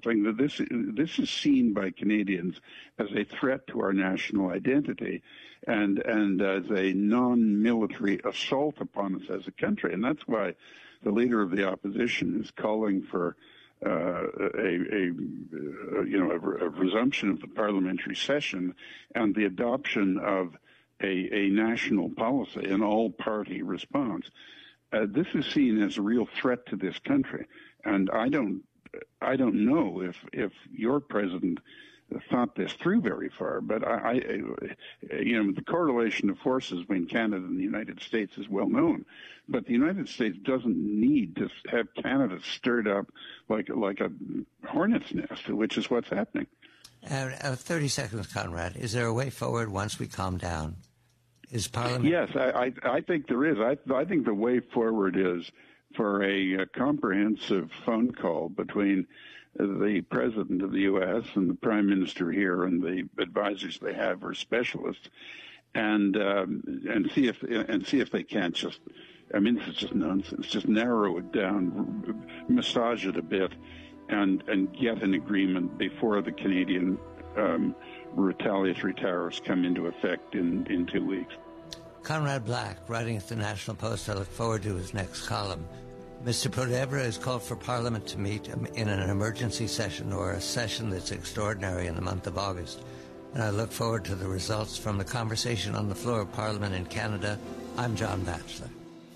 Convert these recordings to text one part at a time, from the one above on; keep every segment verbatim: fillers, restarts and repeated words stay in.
something that this this is seen by Canadians as a threat to our national identity and and as a non-military assault upon us as a country. And that's why the leader of the opposition is calling for uh, a, a you know a, a resumption of the parliamentary session and the adoption of a, a national policy, an all-party response. Uh, this is seen as a real threat to this country, and I don't, I don't know if if your president thought this through very far. But I, I, you know, the correlation of forces between Canada and the United States is well known. But the United States doesn't need to have Canada stirred up like like a hornet's nest, which is what's happening. Uh, uh, Thirty seconds, Conrad. Is there a way forward once we calm down? Is Parliament? Yes, I, I, I think there is. I, I think the way forward is for a, a comprehensive phone call between the President of the U S and the Prime Minister here and the advisors they have or specialists, and um, and see if and see if they can't just. I mean, this is just nonsense. Just narrow it down, massage it a bit, and and get an agreement before the Canadian Um, retaliatory tariffs come into effect in, in two weeks. Conrad Black, writing at the National Post. I look forward to his next column. Mister Podebra has called for Parliament to meet in an emergency session or a session that's extraordinary in the month of August. And I look forward to the results from the conversation on the floor of Parliament in Canada. I'm John Batchelor.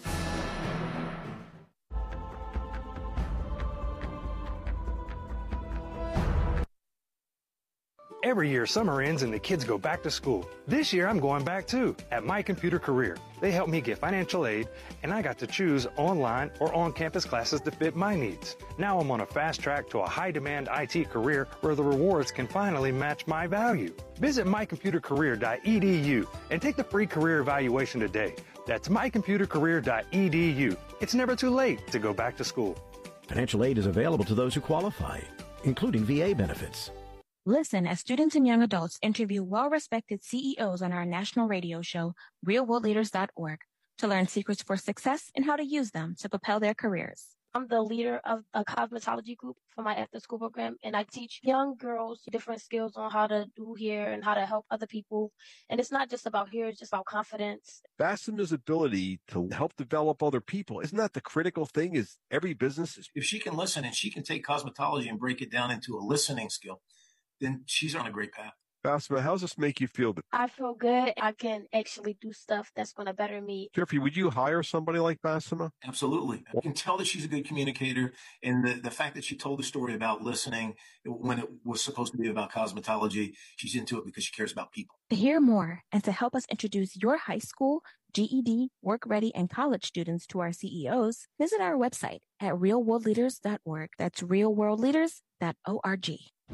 Every year, summer ends and the kids go back to school. This year, I'm going back too, at My Computer Career. They helped me get financial aid, and I got to choose online or on-campus classes that fit my needs. Now I'm on a fast track to a high-demand I T career where the rewards can finally match my value. Visit my computer career dot e d u and take the free career evaluation today. That's my computer career dot e d u. It's never too late to go back to school. Financial aid is available to those who qualify, including V A benefits. Listen as students and young adults interview well-respected C E Os on our national radio show, real world leaders dot org, to learn secrets for success and how to use them to propel their careers. I'm the leader of a cosmetology group for my after-school program, and I teach young girls different skills on how to do hair and how to help other people. And it's not just about hair, it's just about confidence. Bassema's ability to help develop other people, isn't that the critical thing? Is every business is... If she can listen and she can take cosmetology and break it down into a listening skill, then she's on a great path. Bassema, how does this make you feel? I feel good. I can actually do stuff that's going to better me. Jeffrey, would you hire somebody like Bassema? Absolutely. I can tell that she's a good communicator. And the, the fact that she told the story about listening when it was supposed to be about cosmetology, she's into it because she cares about people. To hear more and to help us introduce your high school, G E D, work ready, and college students to our C E Os, visit our website at real world leaders dot org. That's real world leaders dot org.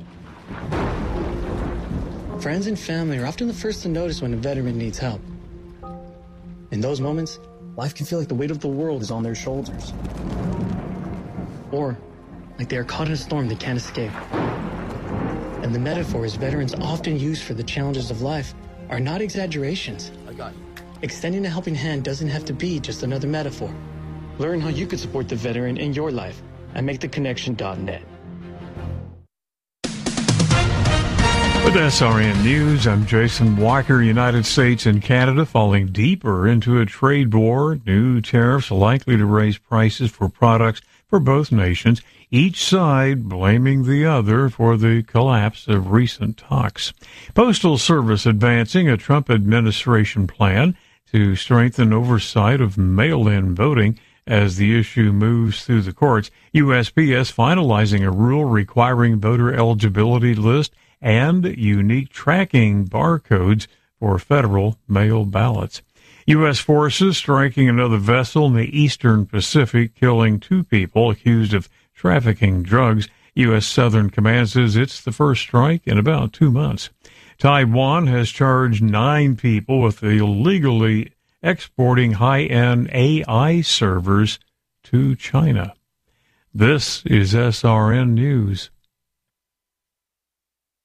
Friends and family are often the first to notice when a veteran needs help. In those moments, life can feel like the weight of the world is on their shoulders. Or like they are caught in a storm they can't escape. And the metaphors veterans often use for the challenges of life are not exaggerations. I got you. Extending a helping hand doesn't have to be just another metaphor. Learn how you could support the veteran in your life at make the connection dot net. With S R N News, I'm Jason Walker. United States and Canada falling deeper into a trade war. New tariffs likely to raise prices for products for both nations, each side blaming the other for the collapse of recent talks. Postal Service advancing a Trump administration plan to strengthen oversight of mail-in voting as the issue moves through the courts. U S P S finalizing a rule requiring voter eligibility list and unique tracking barcodes for federal mail ballots. U S forces striking another vessel in the eastern Pacific, killing two people accused of trafficking drugs. U S Southern Command says it's the first strike in about two months. Taiwan has charged nine people with illegally exporting high-end A I servers to China. This is S R N News.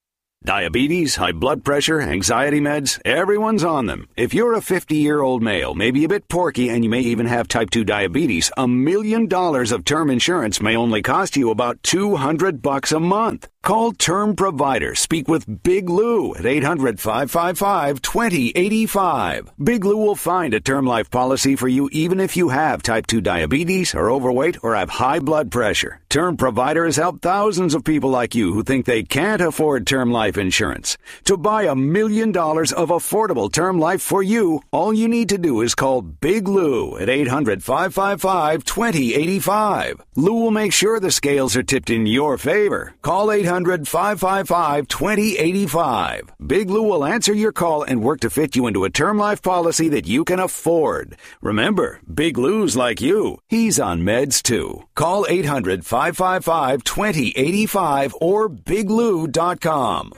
Diabetes, high blood pressure, anxiety meds, everyone's on them. If you're a fifty-year-old male, maybe a bit porky, and you may even have type two diabetes, a million dollars of term insurance may only cost you about two hundred bucks a month. Call Term Provider. Speak with Big Lou at eight hundred, five five five, two zero eight five. Big Lou will find a term life policy for you even if you have type two diabetes, are overweight, or have high blood pressure. Term Provider has helped thousands of people like you who think they can't afford term life insurance. To buy a million dollars of affordable term life for you, all you need to do is call Big Lou at eight hundred, five five five, two zero eight five. Lou will make sure the scales are tipped in your favor. Call eight hundred, five five five, two zero eight five. Big Lou will answer your call and work to fit you into a term life policy that you can afford. Remember, Big Lou's like you. He's on meds too. Call eight hundred, five five five, two zero eight five or big lou dot com.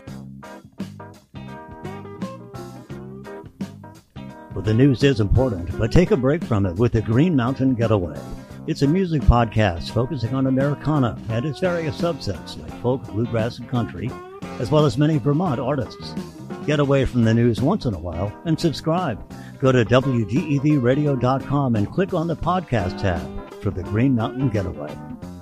Well, the news is important, but take a break from it with the Green Mountain Getaway. It's a music podcast focusing on Americana and its various subsets like folk, bluegrass, and country, as well as many Vermont artists. Get away from the news once in a while and subscribe. Go to W G E V radio dot com and click on the podcast tab for the Green Mountain Getaway.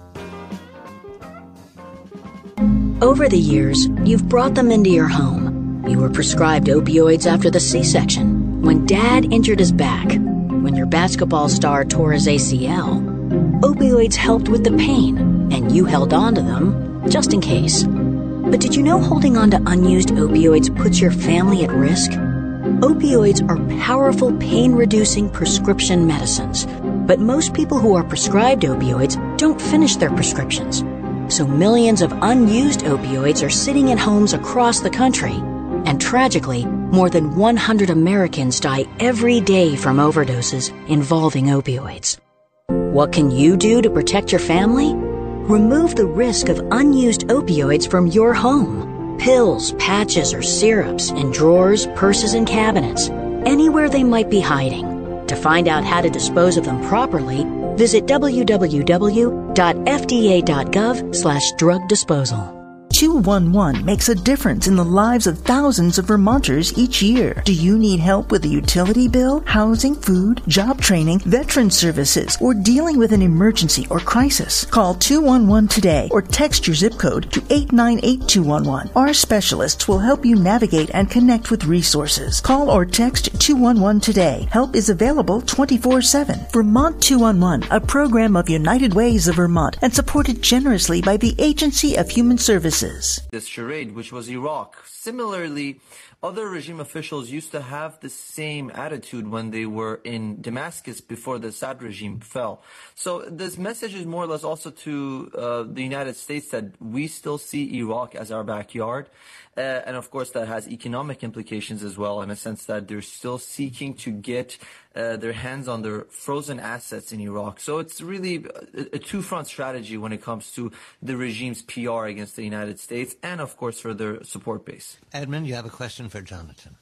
Over the years, you've brought them into your home. You were prescribed opioids after the C-section, when Dad injured his back, when your basketball star tore his A C L. Opioids helped with the pain, and you held on to them just in case. But did you know holding on to unused opioids puts your family at risk? Opioids are powerful pain-reducing prescription medicines, but most people who are prescribed opioids don't finish their prescriptions. So millions of unused opioids are sitting in homes across the country. And tragically, more than one hundred Americans die every day from overdoses involving opioids. What can you do to protect your family? Remove the risk of unused opioids from your home. Pills, patches, or syrups in drawers, purses, and cabinets, anywhere they might be hiding. To find out how to dispose of them properly, visit w w w dot f d a dot gov slash drug disposal. two one one makes a difference in the lives of thousands of Vermonters each year. Do you need help with a utility bill, housing, food, job training, veteran services, or dealing with an emergency or crisis? Call two one one today or text your zip code to eight nine eight two one one. Our specialists will help you navigate and connect with resources. Call or text two one one today. Help is available twenty-four seven. Vermont two one one, a program of United Ways of Vermont and supported generously by the Agency of Human Services. This charade, which was Iraq. Similarly, other regime officials used to have the same attitude when they were in Damascus before the Assad regime fell. So this message is more or less also to uh, the United States that we still see Iraq as our backyard. Uh, and of course, that has economic implications as well, in a sense that they're still seeking to get uh, their hands on their frozen assets in Iraq. So it's really a, a two-front strategy when it comes to the regime's P R against the United States and, of course, for their support base. Edmund, you have a question for Jonathan.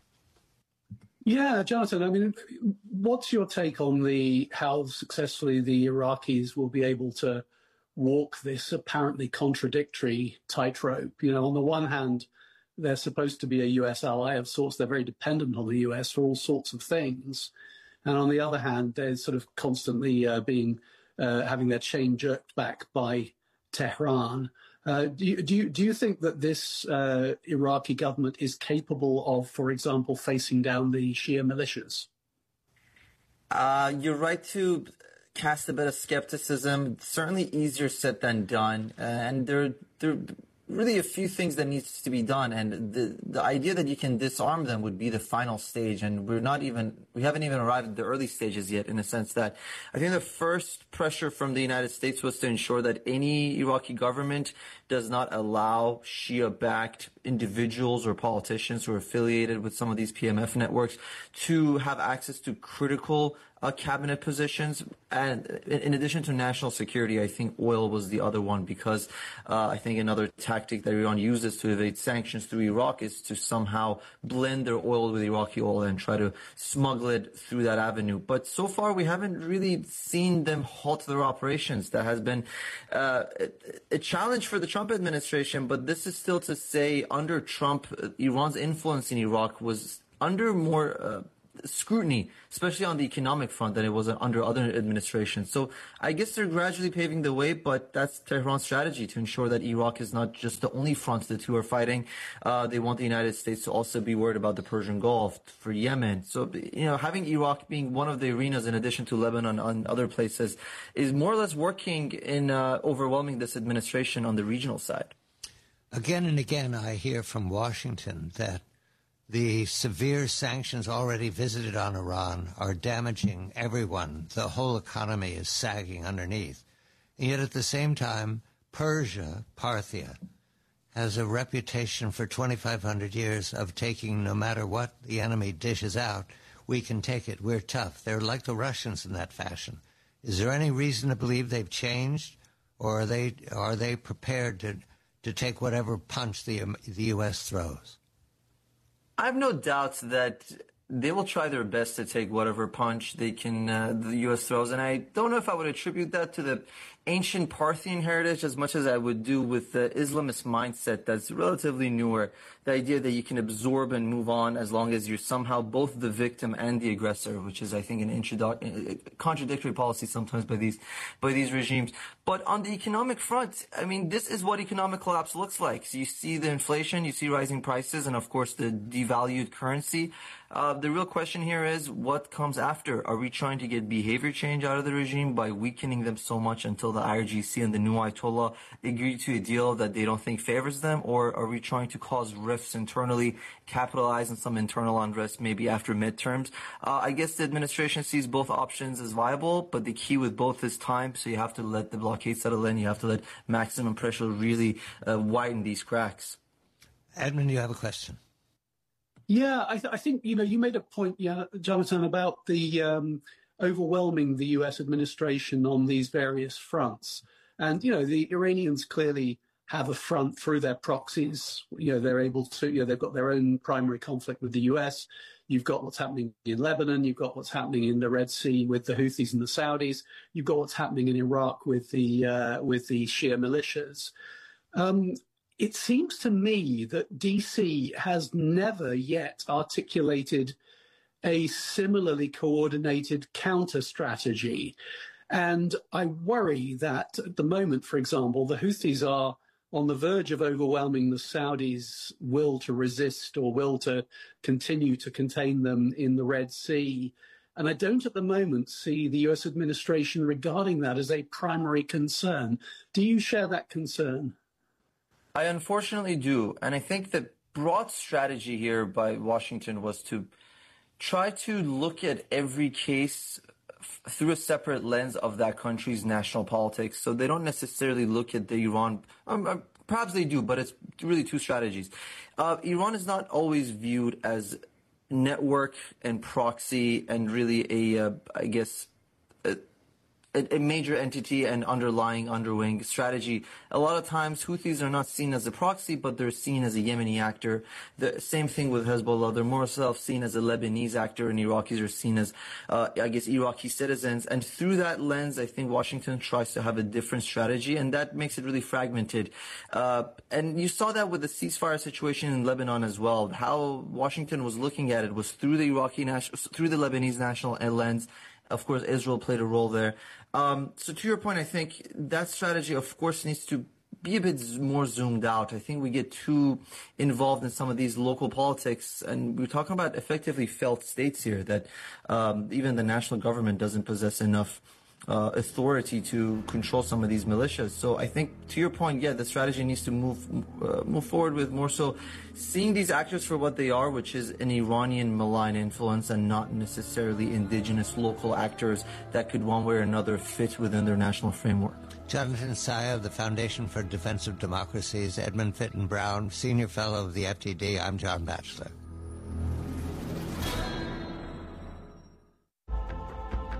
Yeah, Jonathan, I mean, what's your take on the how successfully the Iraqis will be able to walk this apparently contradictory tightrope? You know, on the one hand, they're supposed to be a U S ally of sorts. They're very dependent on the U S for all sorts of things. And on the other hand, they're sort of constantly uh, being uh, having their chain jerked back by Tehran. Uh, do you, do you, do you think that this uh, Iraqi government is capable of, for example, facing down the Shia militias? Uh, you're right to cast a bit of skepticism. It's certainly easier said than done, uh, and there, there are really a few things that needs to be done. And the the idea that you can disarm them would be the final stage, and we're not even we haven't even arrived at the early stages yet. In the sense that I think the first pressure from the United States was to ensure that any Iraqi government does not allow Shia-backed individuals or politicians who are affiliated with some of these P M F networks to have access to critical uh, cabinet positions. And in, in addition to national security, I think oil was the other one, because uh, I think another tactic that Iran uses to evade sanctions through Iraq is to somehow blend their oil with Iraqi oil and try to smuggle it through that avenue. But so far, we haven't really seen them halt their operations. That has been uh, a, a challenge for the Trump administration, but this is still to say under Trump, Iran's influence in Iraq was under more uh, scrutiny, especially on the economic front, than it was under other administrations. So I guess they're gradually paving the way, but that's Tehran's strategy to ensure that Iraq is not just the only front the two are fighting. Uh, they want the United States to also be worried about the Persian Gulf, for Yemen. So, you know, having Iraq being one of the arenas in addition to Lebanon and other places is more or less working in uh, overwhelming this administration on the regional side. Again and again, I hear from Washington that the severe sanctions already visited on Iran are damaging everyone. The whole economy is sagging underneath. And yet at the same time, Persia, Parthia, has a reputation for twenty-five hundred years of taking no matter what the enemy dishes out, we can take it. We're tough. They're like the Russians in that fashion. Is there any reason to believe they've changed, or are they are they prepared to to take whatever punch the the U S throws? I have no doubts that they will try their best to take whatever punch they can, uh, the U S throws. And I don't know if I would attribute that to the ancient Parthian heritage as much as I would do with the Islamist mindset that's relatively newer. The idea that you can absorb and move on as long as you're somehow both the victim and the aggressor, which is, I think, an introdu- contradictory policy sometimes by these, by these regimes. But on the economic front, I mean, this is what economic collapse looks like. So you see the inflation, you see rising prices, and of course the devalued currency. Uh, the real question here is what comes after? Are we trying to get behavior change out of the regime by weakening them so much until the I R G C and the new Ayatollah agree to a deal that they don't think favors them? Or are we trying to cause rifts internally, capitalize on some internal unrest maybe after midterms? Uh, I guess the administration sees both options as viable, but the key with both is time. So you have to let the blockade settle in. You have to let maximum pressure really uh, widen these cracks. Edmund, you have a question. Yeah, I, th- I think, you know, you made a point, yeah, Jonathan, about the um, overwhelming the U S administration on these various fronts. And, you know, the Iranians clearly have a front through their proxies. You know, they're able to, you know, they've got their own primary conflict with the U S. You've got what's happening in Lebanon. You've got what's happening in the Red Sea with the Houthis and the Saudis. You've got what's happening in Iraq with the, uh, with the Shia militias. Um, It seems to me that D C has never yet articulated a similarly coordinated counter-strategy. And I worry that at the moment, for example, the Houthis are on the verge of overwhelming the Saudis' will to resist or will to continue to contain them in the Red Sea. And I don't at the moment see the U S administration regarding that as a primary concern. Do you share that concern? I unfortunately do. And I think the broad strategy here by Washington was to try to look at every case f- through a separate lens of that country's national politics. So they don't necessarily look at the Iran, um, perhaps they do, but it's really two strategies. Uh, Iran is not always viewed as network and proxy and really a, uh, I guess, a, a major entity and underlying underwing strategy. A lot of times Houthis are not seen as a proxy, but they're seen as a Yemeni actor. The same thing with Hezbollah. They're more self-seen as a Lebanese actor, and Iraqis are seen as, uh, I guess, Iraqi citizens. And through that lens, I think Washington tries to have a different strategy, and that makes it really fragmented. Uh, and you saw that with the ceasefire situation in Lebanon as well. How Washington was looking at it was through the Iraqi national, through the Lebanese national lens. Of course, Israel played a role there. Um, so to your point, I think that strategy, of course, needs to be a bit more zoomed out. I think we get too involved in some of these local politics, and we're talking about effectively failed states here, that um, even the national government doesn't possess enough uh, authority to control some of these militias. So I think, to your point, yeah, the strategy needs to move uh, move forward with more so seeing these actors for what they are, which is an Iranian malign influence and not necessarily indigenous local actors that could one way or another fit within their national framework. Jonathan Saya of the Foundation for Defense of Democracies, Edmund Fitton Brown, Senior Fellow of the F T D. I'm John Batchelor.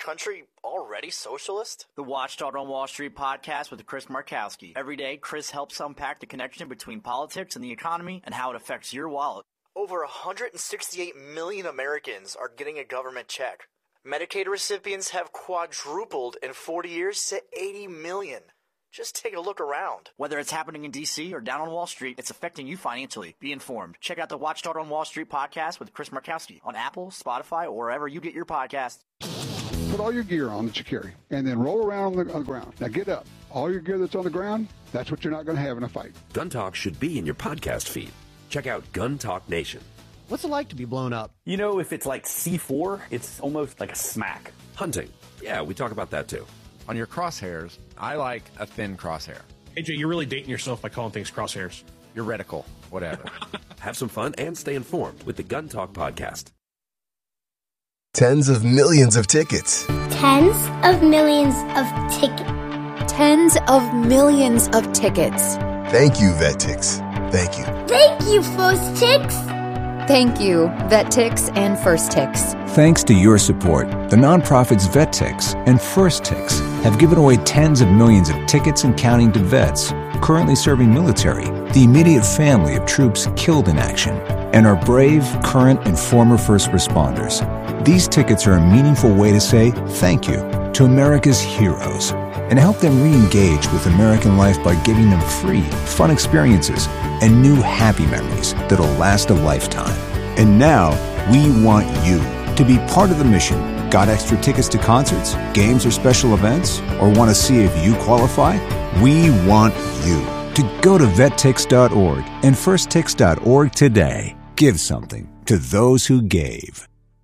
country already socialist? The Watchdog on Wall Street podcast with Chris Markowski. Every day, Chris helps unpack the connection between politics and the economy and how it affects your wallet. Over one hundred sixty-eight million Americans are getting a government check. Medicaid recipients have quadrupled in forty years to eighty million. Just take a look around. Whether it's happening in D C or down on Wall Street, it's affecting you financially. Be informed. Check out the Watchdog on Wall Street podcast with Chris Markowski on Apple, Spotify, or wherever you get your podcasts. Put all your gear on that you carry, and then roll around on the, on the ground. Now get up. All your gear that's on the ground, that's what you're not going to have in a fight. Gun Talk should be in your podcast feed. Check out Gun Talk Nation. What's it like to be blown up? You know, if it's like C four, it's almost like a smack. Hunting. Yeah, we talk about that too. On your crosshairs, I like a thin crosshair. A J, you're really dating yourself by calling things crosshairs. Your reticle, whatever. Have some fun and stay informed with the Gun Talk podcast. Tens of millions of tickets. Tens of millions of tickets. Tens of millions of tickets. Thank you, VetTix. Thank you. Thank you, First Tix. Thank you, VetTix and First Tix. Thanks to your support, the nonprofits VetTix and First Tix have given away tens of millions of tickets and counting to vets currently serving military, the immediate family of troops killed in action, and our brave, current, and former first responders. These tickets are a meaningful way to say thank you to America's heroes and help them re-engage with American life by giving them free, fun experiences and new happy memories that'll last a lifetime. And now, we want you to be part of the mission. Got extra tickets to concerts, games, or special events? Or want to see if you qualify? We want you to go to vet tix dot org and first tix dot org today. Give something to those who gave.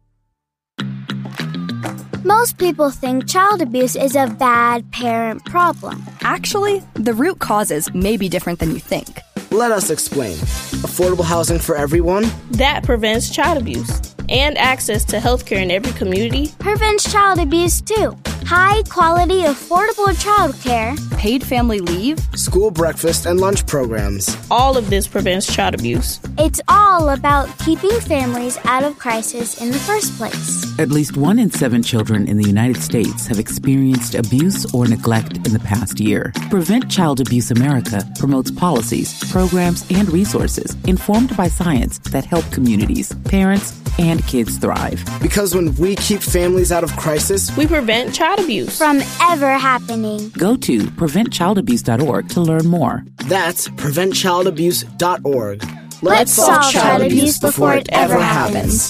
Most people think child abuse is a bad parent problem. Actually, the root causes may be different than you think. Let us explain. Affordable housing for everyone? That prevents child abuse. And access to healthcare in every community prevents child abuse too. High quality, affordable childcare, paid family leave, school breakfast and lunch programs. All of this prevents child abuse. It's all about keeping families out of crisis in the first place. At least one in seven children in the United States have experienced abuse or neglect in the past year. Prevent Child Abuse America promotes policies, programs, and resources informed by science that help communities, parents, and kids thrive. Because when we keep families out of crisis, we prevent child abuse from ever happening. Go to prevent child abuse dot org to learn more. That's prevent child abuse dot org. Let's, Let's solve child, child abuse before it ever happens.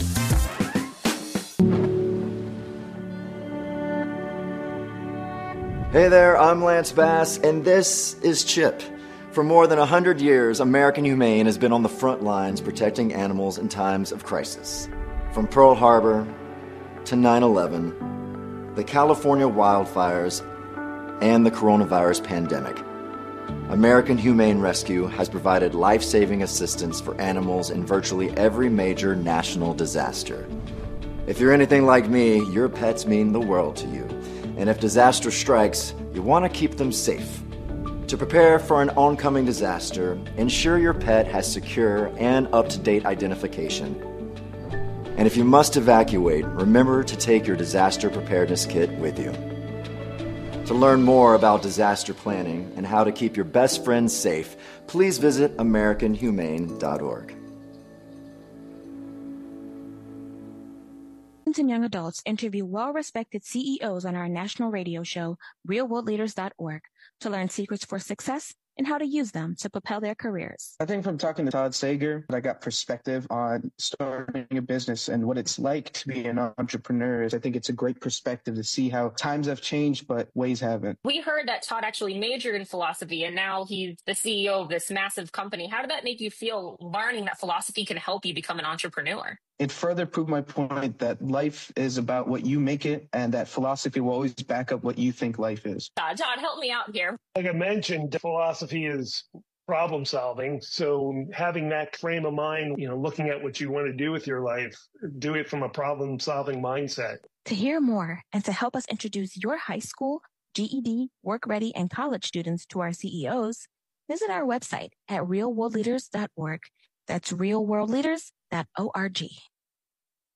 Hey there, I'm Lance Bass, and this is Chip. For more than one hundred years, American Humane has been on the front lines protecting animals in times of crisis. From Pearl Harbor to nine eleven, the California wildfires, and the coronavirus pandemic, American Humane Rescue has provided life-saving assistance for animals in virtually every major national disaster. If you're anything like me, your pets mean the world to you. And if disaster strikes, you want to keep them safe. To prepare for an oncoming disaster, ensure your pet has secure and up-to-date identification. And if you must evacuate, remember to take your disaster preparedness kit with you. To learn more about disaster planning and how to keep your best friends safe, please visit american humane dot org. And young adults interview well-respected C E Os on our national radio show, real world leaders dot org, to learn secrets for success and how to use them to propel their careers. I think from talking to Todd Sager, I got perspective on starting a business and what it's like to be an entrepreneur. I think it's a great perspective to see how times have changed, but ways haven't. We heard that Todd actually majored in philosophy, and now he's the C E O of this massive company. How did that make you feel, learning that philosophy can help you become an entrepreneur? It further proved my point that life is about what you make it, and that philosophy will always back up what you think life is. Uh, Todd, help me out here. Like I mentioned, philosophy is problem solving. So having that frame of mind, you know, looking at what you want to do with your life, do it from a problem solving mindset. To hear more and to help us introduce your high school, G E D, work ready, and college students to our C E Os, visit our website at real world leaders dot org. That's real world leaders dot org.